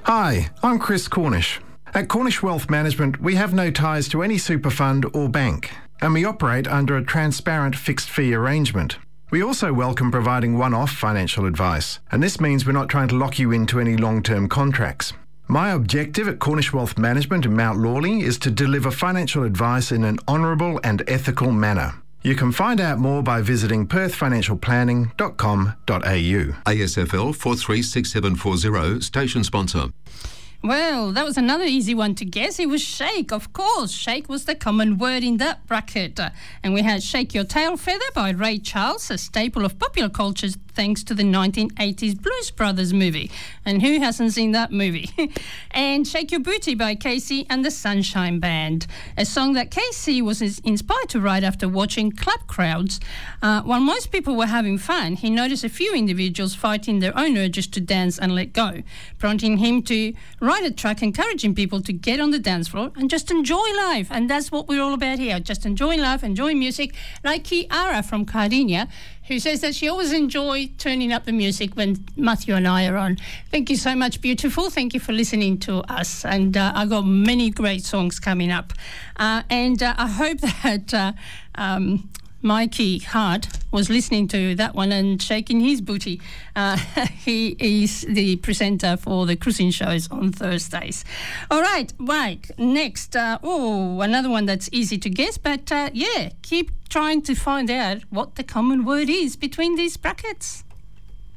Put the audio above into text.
Hi, I'm Chris Cornish. At Cornish Wealth Management, we have no ties to any super fund or bank, and we operate under a transparent fixed fee arrangement. We also welcome providing one-off financial advice, and this means we're not trying to lock you into any long-term contracts. My objective at Cornish Wealth Management in Mount Lawley is to deliver financial advice in an honourable and ethical manner. You can find out more by visiting perthfinancialplanning.com.au. ASFL 436740, station sponsor. Well, that was another easy one to guess. It was shake, of course. Shake was the common word in that bracket. And we had Shake Your Tail Feather by Ray Charles, a staple of popular culture thanks to the 1980s Blues Brothers movie. And who hasn't seen that movie? And Shake Your Booty by Casey and the Sunshine Band, a song that Casey was inspired to write after watching club crowds. While most people were having fun, he noticed a few individuals fighting their own urges to dance and let go, prompting him to write a track encouraging people to get on the dance floor and just enjoy life. And that's what we're all about here, just enjoy life, enjoy music, like Kiara from Cardinia, who says that she always enjoys turning up the music when Matthew and I are on. Thank you so much, beautiful. Thank you for listening to us. And I got many great songs coming up. And I hope that Mikey Hart was listening to that one and shaking his booty. He is the presenter for the cruising shows on Thursdays. All right, next. Another one that's easy to guess, but keep trying to find out what the common word is between these brackets.